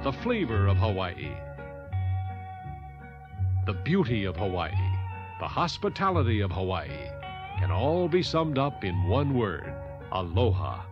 the flavor of Hawaii, the beauty of Hawaii, the hospitality of Hawaii can all be summed up in one word: aloha.